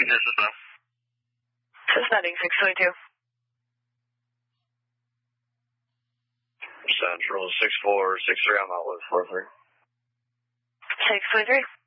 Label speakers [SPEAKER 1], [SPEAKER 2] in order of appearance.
[SPEAKER 1] This is Bill.
[SPEAKER 2] Suspending 622.
[SPEAKER 1] Central 6463, I'm out with 43.
[SPEAKER 2] 623.